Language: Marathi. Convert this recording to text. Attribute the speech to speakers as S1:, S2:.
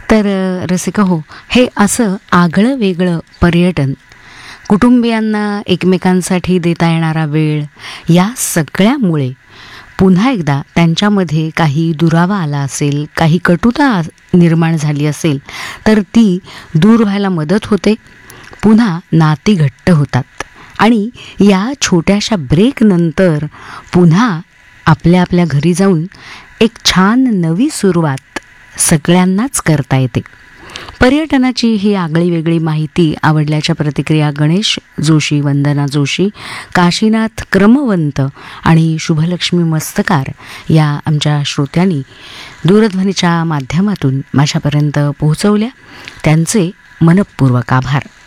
S1: तर रसिका हो, हे असं आगळं वेगळं पर्यटन, कुटुंबियांना एकमेकांसाठी देता येणारा वेळ, या सगळ्यामुळे पुन्हा एकदा त्यांच्यामध्ये काही दुरावा आला असेल, काही कटुता निर्माण झाली असेल, तर ती दूर व्हायला मदत होते. पुन्हा नाती घट्ट होतात आणि या छोट्याशा ब्रेकनंतर पुन्हा आपल्या आपल्या घरी जाऊन एक छान नवी सुरुवात सगळ्यांनाच करता येते. पर्यटनाची ही आगळी वेगळी माहिती आवडल्याच्या प्रतिक्रिया गणेश जोशी, वंदना जोशी, काशीनाथ क्रमवंत आणि शुभलक्ष्मी मस्तकार या आमच्या श्रोत्यांनी दूरध्वनीच्या माध्यमातून माझ्यापर्यंत पोहोचवल्या. त्यांचे मनपूर्वक आभार.